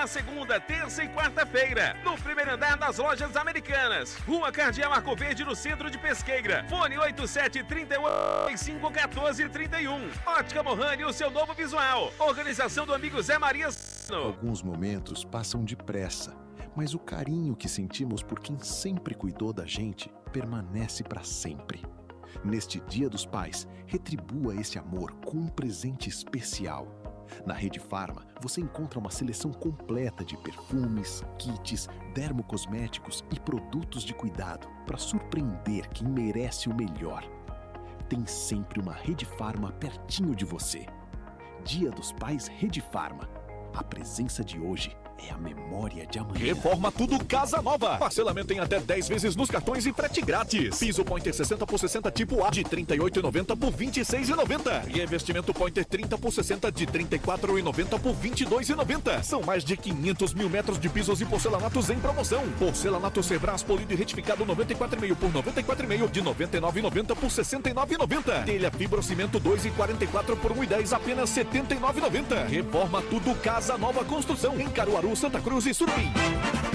na segunda, terça e quarta-feira, no primeiro andar das Lojas Americanas. Rua Cardeal Arco Verde, no centro de Pesqueira. Fone 8738-51431. Ótica Mohani, o seu novo visual. Organização do amigo Zé Maria. Alguns momentos passam depressa, mas o carinho que sentimos por quem sempre cuidou da gente permanece para sempre. Neste Dia dos Pais, retribua esse amor com um presente especial. Na Rede Farma, você encontra uma seleção completa de perfumes, kits, dermocosméticos e produtos de cuidado para surpreender quem merece o melhor. Tem sempre uma Rede Farma pertinho de você. Dia dos Pais Rede Farma. A presença de hoje é a memória de amanhã. Reforma Tudo Casa Nova. Parcelamento em até 10 vezes nos cartões e frete grátis. Piso Pointer 60 por 60 tipo A de R$ 38,90 por R$ 26,90. Revestimento Pointer 30 por 60 de R$ 34,90 por R$ 22,90. São mais de 500 mil metros de pisos e porcelanatos em promoção. Porcelanato Sebras polido e retificado 94,5 por 94,5 de R$ 99,90 por R$ 69,90. Telha fibrocimento 2,44 por R$ 1,10 apenas R$ 79,90. Reforma Tudo Casa Nova Construção em Caruaru, Santa Cruz e Surubim.